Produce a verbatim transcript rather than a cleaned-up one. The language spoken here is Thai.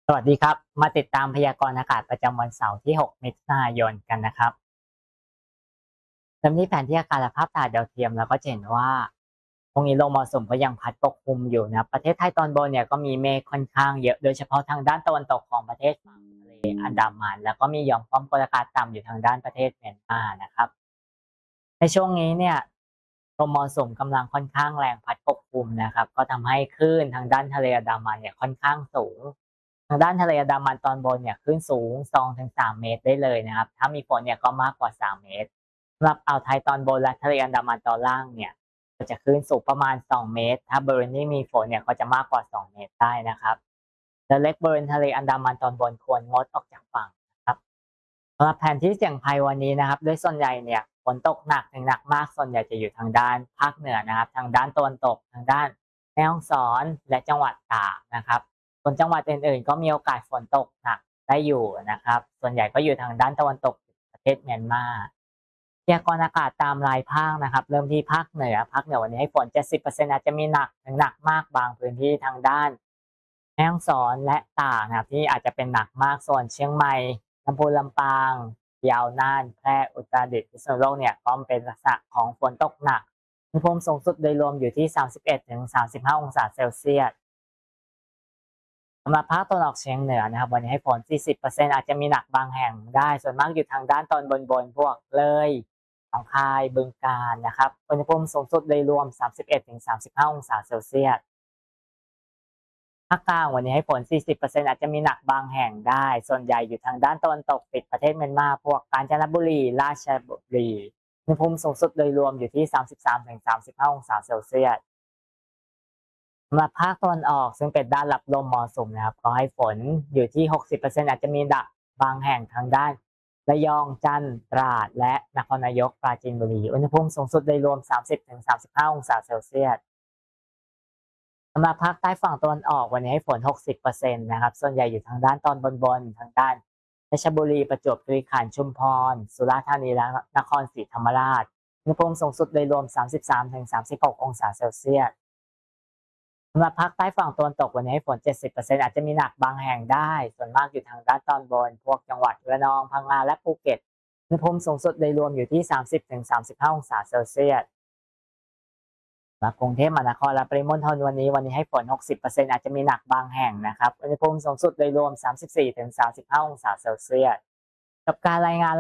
สวัสดีครับมาติดตามพยากรณ์อากาศประจำวันเสาร์ที่ หก มิถุนายนกันนะครับเริ่มที่แผนที่อากาศและภาพถ่ายดาวเทียมเราก็จะเห็นว่าพรุ่งนี้ลมมรสุมก็ยังพัดปกคลุมอยู่นะครับประเทศไทยตอนบนเนี่ยก็มีเมฆค่อนข้างเยอะโดยเฉพาะทางด้านตะวันตกของประเทศฝั่งทะเลอันดามันแล้วก็มีหย่อมความกดอากาศต่ำอยู่ทางด้านประเทศเมียนมานะครับในช่วงนี้เนี่ยลมมรสุมกำลังค่อนข้างแรงพัดปกคลุมนะครับก็ทำให้คลื่นทางด้านทะเลอันดามันเนี่ยค่อนข้างสูง ทางด้านทะเลอันดามันตอนบนเนี่ยคลื่นสูงสองถึงสามเมตรได้เลยนะครับถ้ามีฝนเนี่ยก็มากกว่าสามเมตรสำหรับอ่าวไทยตอนบนและทะเลอันดามันตอนล่างเนี่ยก็จะคลื่นสูงประมาณสองเมตรถ้าบริเวณที่มีฝนเนี่ยก็จะมากกว่าสองเมตรได้นะครับเรือเล็กบริเวณทะเลอันดามันตอนบนควรงดออกจากฝั่งนะครับสำหรับแผนที่เสี่ยงภัยวันนี้นะครับด้วยส่วนใหญ่เนี่ยฝนตกหนักถึงหนักมากส่วนใหญ่จะอยู่ทางด้านภาคเหนือนะครับทางด้านตะวันตกทางด้านแม่ฮ่องสอนและจังหวัดตากนะครับ ส่วนจังหวัดอื่นๆก็มีโอกาสฝนตกหนักได้อยู่นะครับ ส่วนใหญ่ก็อยู่ทางด้านตะวันตกประเทศเมียนมาพยากรณ์อากาศตามรายภาคนะครับเริ่มที่ภาคเหนือภาคเหนือวันนี้ให้ฝนเจ็ดสิบเปอร์เซ็นต์อาจจะมีหนักถึงหนักมากบางพื้นที่ทางด้านแม่ฮ่องสอนและตากนะครับที่อาจจะเป็นหนักมากส่วนเชียงใหม่ลำพูนลำปางพะเยาน่านแพร่อุตรดิตถ์พิษณุโลกเนี่ยก็เป็นลักษณะของฝนตกหนักอุณหภูมิสูงสุดโดยรวมอยู่ที่สามสิบเอ็ดถึงสามสิบห้าองศาเซลเซียส สำหรับภาคตะวันออกเฉียงเหนือนะครับวันนี้ให้ฝน สี่สิบเปอร์เซ็นต์ อาจจะมีหนักบางแห่งได้ส่วนมากอยู่ทางด้านตอนบนๆพวกเลยหนองคายบึงกาฬนะครับอุณหภูมิสูงสุดโดยรวม สามสิบเอ็ดถึงสามสิบห้า องศาเซลเซียสภาคกลางวันนี้ให้ฝน สี่สิบเปอร์เซ็นต์ อาจจะมีหนักบางแห่งได้ส่วนใหญ่อยู่ทางด้านตะวันตกติดประเทศเมียนมาพวกกาญจนบุรีราชบุรีอุณหภูมิสูงสุดโดยรวมอยู่ที่ สามสิบสามถึงสามสิบห้า องศาเซลเซียส สำหรับภาคตะวันออกซึ่งเป็นด้านรับลมมรสุมนะครับก็ให้ฝนอยู่ที่ หกสิบเปอร์เซ็นต์ อาจจะมีดักบางแห่งทางด้านระยองจันทร์ตราดและนครนายกปราจีนบุรีอุณหภูมิสูงสุดโดยรวม สามสิบถึงสามสิบห้า องศาเซลเซียสสำหรับภาคใต้ฝั่งตะวันออกวันนี้ให้ฝน หกสิบเปอร์เซ็นต์ นะครับส่วนใหญ่อยู่ทางด้านตอนบนๆทางด้านเพชรบุรีประจวบคีรีขันธ์ชุมพรสุราษฎร์ธานีและนครศรีธรรมราชอุณหภูมิสูงสุดโดยรวม สามสิบสามถึงสามสิบหก องศาเซลเซียส สำหรับภาคใต้ฝั่งตะวันตกวันนี้ให้ฝน เจ็ดสิบเปอร์เซ็นต์ อาจจะมีหนักบางแห่งได้ส่วนมากอยู่ทางด้านตอนบนพวกจังหวัดระนองพังงาและภูเก็ตอุณหภูมิสูงสุดโดยรวมอยู่ที่ สามสิบถึงสามสิบห้า องศาเซลเซียสสำหรับกรุงเทพมหานครและปริมณฑลวันนี้วันนี้ให้ฝน หกสิบเปอร์เซ็นต์ อาจจะมีหนักบางแห่งนะครับอุณหภูมิสูงสุดโดยรวม สามสิบสี่ถึงสามสิบห้า องศาเซลเซียสกับการรายงาน